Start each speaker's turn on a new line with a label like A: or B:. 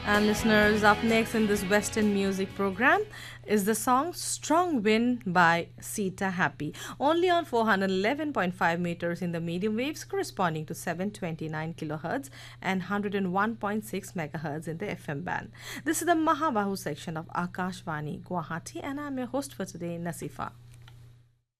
A: And listeners, up next in this Western music program is the song Strong Wind by Sita Happy, only on 411.5 meters in the medium waves corresponding to 729 kilohertz and 101.6 megahertz in the FM band. This is the Mahabahu section of Akashvani Guwahati, and I'm your host for today, Nasifa.